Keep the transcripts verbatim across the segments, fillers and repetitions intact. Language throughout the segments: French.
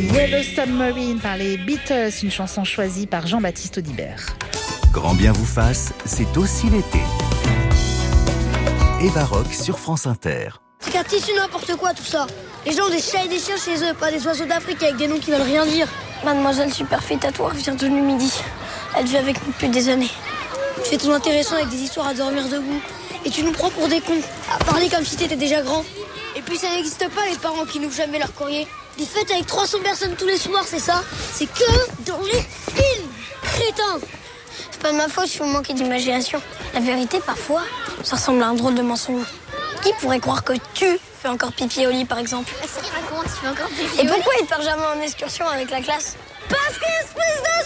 Yellow Submarine par les Beatles, une chanson choisie par Jean-Baptiste Audibert. Grand bien vous fasse, c'est aussi l'été. Eva Rock sur France Inter. C'est qu'un tissu n'importe quoi tout ça. Les gens ont des chats et des chiens chez eux, pas des oiseaux d'Afrique avec des noms qui veulent rien dire. Mademoiselle Superfétatoire vient de Numidie. Elle vit avec nous depuis des années. Tu fais ton intéressant avec des histoires à dormir debout. Et tu nous prends pour des cons, à parler comme si t'étais déjà grand. Et puis ça n'existe pas les parents qui n'ouvrent jamais leur courrier. Des fêtes avec trois cents personnes tous les soirs, c'est ça? C'est que dans les films. Crétin. C'est pas de ma faute si vous manquez d'imagination. La vérité, parfois, ça ressemble à un drôle de mensonge. Qui pourrait croire que tu fais encore pipi au lit, par exemple? Qu'est-ce qu'il raconte? Tu fais encore pipi Et pourquoi il part jamais en excursion avec la classe? Parce qu'il se pisse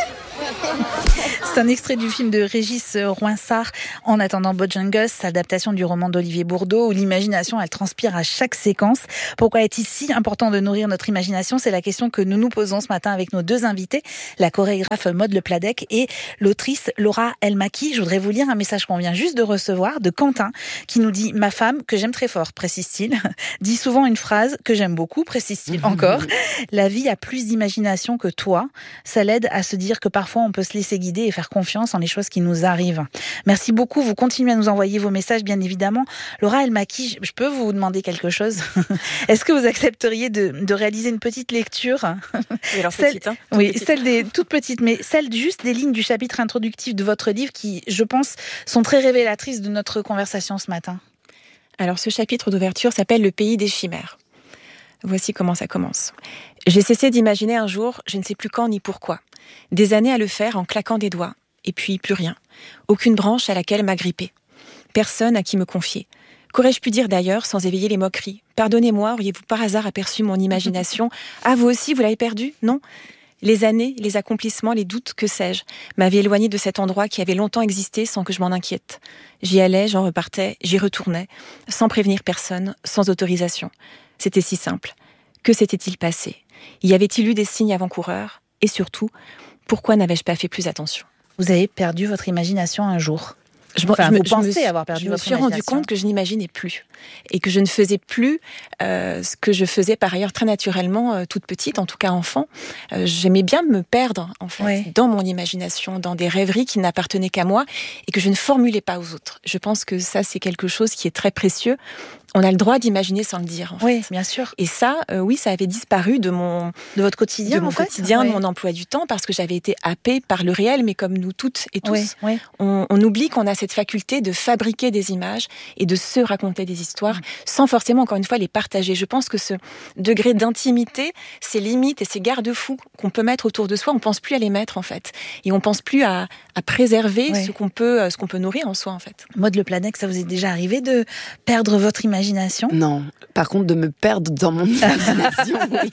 dessus. C'est un extrait du film de Régis Rouinsart, En attendant Bojangles, adaptation du roman d'Olivier Bourdeau, où l'imagination, elle transpire à chaque séquence. Pourquoi est-il si important de nourrir notre imagination? C'est la question que nous nous posons ce matin avec nos deux invités, la chorégraphe Maude Le Pladec et l'autrice Laura Elmaki. Je voudrais vous lire un message qu'on vient juste de recevoir de Quentin, qui nous dit « Ma femme, que j'aime très fort, précise-t-il, dit souvent une phrase que j'aime beaucoup, précise-t-il encore. La vie a plus d'imagination que toi. Ça l'aide à se dire que parfois on peut se laisser guider et faire confiance en les choses qui nous arrivent. » Merci beaucoup. Vous continuez à nous envoyer vos messages, bien évidemment. Laura Elmaki, je peux vous demander quelque chose? Est-ce que vous accepteriez de, de réaliser une petite lecture? Oui, alors celle, petite, hein, oui, petite. celle des toutes petites, mais celle juste des lignes du chapitre introductif de votre livre qui, je pense, sont très révélatrices de notre conversation ce matin. Alors ce chapitre d'ouverture s'appelle « Le pays des chimères ». Voici comment ça commence. J'ai cessé d'imaginer un jour, je ne sais plus quand ni pourquoi. Des années à le faire en claquant des doigts. Et puis plus rien. Aucune branche à laquelle m'agripper. Personne à qui me confier. Qu'aurais-je pu dire d'ailleurs sans éveiller les moqueries? Pardonnez-moi, auriez-vous par hasard aperçu mon imagination? Ah, vous aussi, vous l'avez perdue? Non? Les années, les accomplissements, les doutes, que sais-je, m'avaient éloigné de cet endroit qui avait longtemps existé sans que je m'en inquiète. J'y allais, j'en repartais, j'y retournais, sans prévenir personne, sans autorisation. C'était si simple. Que s'était-il passé? Y avait-il eu des signes avant-coureurs? Et surtout, pourquoi n'avais-je pas fait plus attention? Vous avez perdu votre imagination un jour. Je, enfin, je me, vous pensez je me, avoir perdu je votre me suis rendu imagination. compte que je n'imaginais plus et que je ne faisais plus euh, ce que je faisais par ailleurs très naturellement euh, toute petite, en tout cas enfant. Euh, j'aimais bien me perdre en fait Oui. dans mon imagination, dans des rêveries qui n'appartenaient qu'à moi et que je ne formulais pas aux autres. Je pense que ça c'est quelque chose qui est très précieux. On a le droit d'imaginer sans le dire. En Oui, fait. bien sûr. Et ça, euh, oui, ça avait disparu de mon de votre quotidien, de mon en fait, quotidien, oui. de mon emploi du temps, parce que j'avais été happée par le réel, mais comme nous toutes et tous, Oui, oui. On, on oublie qu'on a cette faculté de fabriquer des images et de se raconter des histoires, sans forcément, encore une fois, les partager. Je pense que ce degré d'intimité, ces limites et ces garde-fous qu'on peut mettre autour de soi, on pense plus à les mettre en fait, et on pense plus à, à préserver Oui. ce qu'on peut, ce qu'on peut nourrir en soi en fait. Maude Le Pladec, ça vous est déjà arrivé de perdre votre imagination? Non, par contre de me perdre dans mon imagination, oui.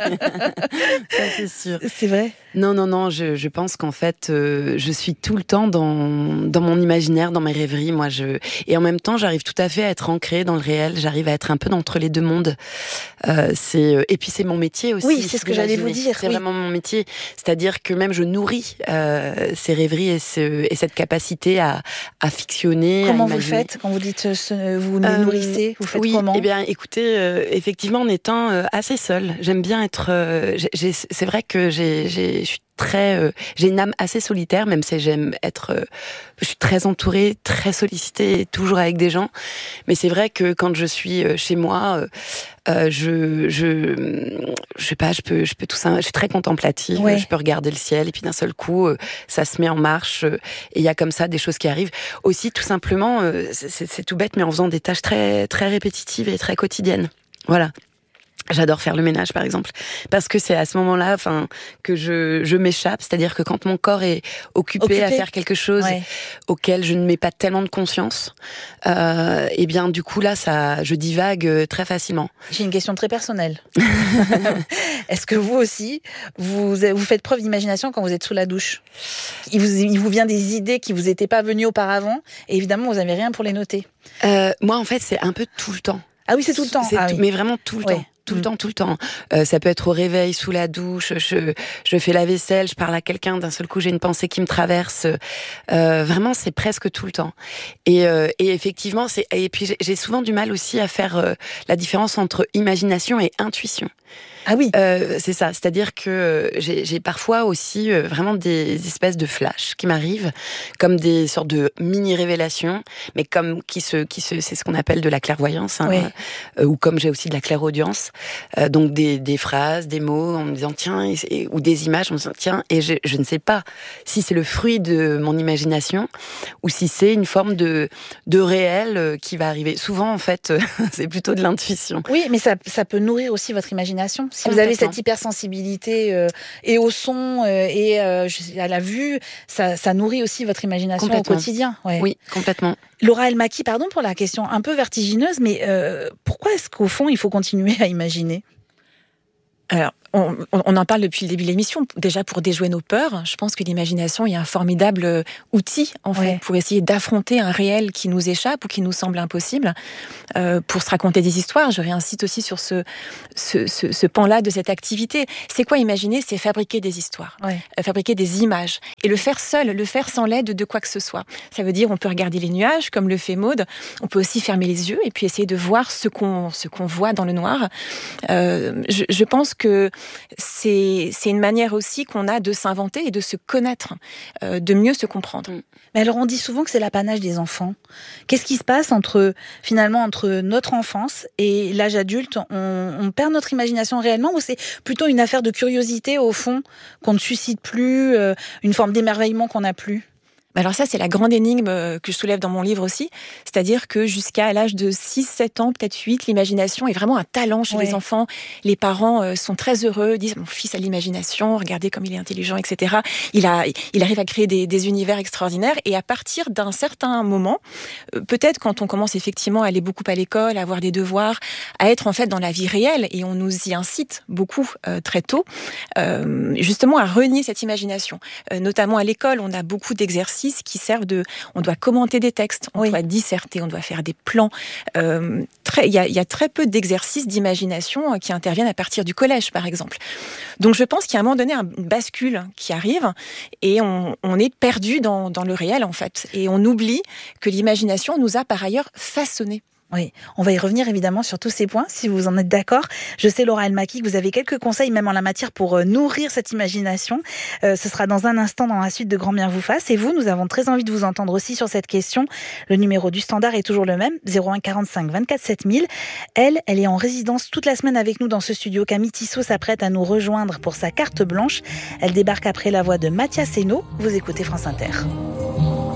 Ça c'est sûr. C'est vrai. Non, non, non, je, je pense qu'en fait, euh, je suis tout le temps dans, dans mon imaginaire, dans mes rêveries. Moi, je... Et en même temps, j'arrive tout à fait à être ancrée dans le réel. J'arrive à être un peu d'entre les deux mondes. Euh, c'est... Et puis, c'est mon métier aussi. Oui, c'est ce que j'allais vous dire. C'est oui. vraiment mon métier. C'est-à-dire que même je nourris euh, ces rêveries et, ce... et cette capacité à, à fictionner. Comment à vous imaginer. faites quand vous dites ce... vous nous Euh, nourrissez? Vous faites oui, comment? eh bien, écoutez, euh, effectivement, en étant euh, assez seule, j'aime bien être. Euh, j'ai, j'ai, c'est vrai que j'ai, j'ai, je suis très, euh, j'ai une âme assez solitaire, même si j'aime être. Euh, je suis très entourée, très sollicitée, toujours avec des gens. Mais c'est vrai que quand je suis euh, chez moi, euh, euh, je, je, je sais pas, je peux, je peux tout ça. Je suis très contemplative. Ouais. Je peux regarder le ciel et puis d'un seul coup, euh, ça se met en marche. Euh, et il y a comme ça des choses qui arrivent. Aussi, tout simplement, euh, c'est, c'est, c'est tout bête, mais en faisant des tâches très, très répétitives et très quotidiennes. Voilà. J'adore faire le ménage, par exemple, parce que c'est à ce moment-là, enfin, que je, je m'échappe. C'est-à-dire que quand mon corps est occupé, Occupé. à faire quelque chose Ouais. auquel je ne mets pas tellement de conscience, euh, et bien, du coup, là, ça, je divague très facilement. J'ai une question très personnelle. Est-ce que vous aussi, vous, vous faites preuve d'imagination quand vous êtes sous la douche? Il vous, il vous vient des idées qui vous étaient pas venues auparavant, et évidemment, vous n'avez rien pour les noter. Euh, moi, en fait, c'est un peu tout le temps. Ah oui, c'est tout le temps. C'est Ah tout, oui. mais vraiment tout le Ouais. temps. Tout le Mm. temps, tout le temps. Euh, ça peut être au réveil, sous la douche, je, je fais la vaisselle, je parle à quelqu'un, d'un seul coup j'ai une pensée qui me traverse. Euh, vraiment, c'est presque tout le temps. Et, euh, et effectivement, c'est et puis j'ai, j'ai souvent du mal aussi à faire euh, la différence entre imagination et intuition. Ah oui. Euh, c'est ça. C'est-à-dire que j'ai, j'ai parfois aussi euh, vraiment des espèces de flashs qui m'arrivent, comme des sortes de mini-révélations, mais comme qui se, qui se, c'est ce qu'on appelle de la clairvoyance, hein, Oui. euh, ou comme j'ai aussi de la clairaudience. Euh, donc des, des phrases, des mots, en me disant tiens, et, et, ou des images, en me disant tiens, et je, je ne sais pas si c'est le fruit de mon imagination ou si c'est une forme de, de réel qui va arriver. Souvent, en fait, c'est plutôt de l'intuition. Oui, mais ça, ça peut nourrir aussi votre imagination. Si vous avez cette hypersensibilité euh, et au son euh, et euh, à la vue, ça, ça nourrit aussi votre imagination au quotidien. Ouais. Oui, complètement. Laura Elmaki, pardon pour la question un peu vertigineuse, mais euh, pourquoi est-ce qu'au fond, il faut continuer à imaginer ? Alors, on, on en parle depuis le début de l'émission, déjà pour déjouer nos peurs. Je pense que l'imagination est un formidable outil, en fait, ouais. pour essayer d'affronter un réel qui nous échappe ou qui nous semble impossible, euh, pour se raconter des histoires. Je réincite aussi sur ce, ce, ce, ce pan-là de cette activité. C'est quoi imaginer ? C'est fabriquer des histoires, ouais. euh, fabriquer des images. Et le faire seul, le faire sans l'aide de quoi que ce soit. Ça veut dire, on peut regarder les nuages, comme le fait Maud. On peut aussi fermer les yeux et puis essayer de voir ce qu'on, ce qu'on voit dans le noir. Euh, je, je pense que c'est, c'est une manière aussi qu'on a de s'inventer et de se connaître, euh, de mieux se comprendre. Mais alors on dit souvent que c'est l'apanage des enfants. Qu'est-ce qui se passe entre, finalement, entre notre enfance et l'âge adulte ? on, on perd notre imagination réellement ou c'est plutôt une affaire de curiosité au fond qu'on ne suscite plus, euh, une forme d'émerveillement qu'on n'a plus ? Alors ça, c'est la grande énigme que je soulève dans mon livre aussi. C'est-à-dire que jusqu'à l'âge de six sept ans, peut-être huit, l'imagination est vraiment un talent chez ouais. les enfants. Les parents sont très heureux, disent « mon fils a l'imagination, regardez comme il est intelligent, et cetera » Il, a, il arrive à créer des, des univers extraordinaires. Et à partir d'un certain moment, peut-être quand on commence effectivement à aller beaucoup à l'école, à avoir des devoirs, à être en fait dans la vie réelle, et on nous y incite beaucoup euh, très tôt, euh, justement à renier cette imagination. Euh, notamment à l'école, on a beaucoup d'exercices qui servent de... On doit commenter des textes, on oui. doit disserter, on doit faire des plans. Euh, très, il y a, il y a très peu d'exercices d'imagination qui interviennent à partir du collège, par exemple. Donc je pense qu'il y a à un moment donné une bascule qui arrive et on, on est perdu dans, dans le réel, en fait. Et on oublie que l'imagination nous a par ailleurs façonnés. Oui, on va y revenir évidemment sur tous ces points, si vous en êtes d'accord. Je sais, Laura Elmaki, que vous avez quelques conseils, même en la matière, pour euh, nourrir cette imagination. Euh, ce sera dans un instant, dans la suite de Grand Bien vous fasse. Et vous, nous avons très envie de vous entendre aussi sur cette question. Le numéro du standard est toujours le même, zéro un quarante-cinq vingt-quatre sept mille. Elle, elle est en résidence toute la semaine avec nous dans ce studio. Camille Tissot s'apprête à nous rejoindre pour sa carte blanche. Elle débarque après la voix de Mathias Hainaut. Vous écoutez France Inter.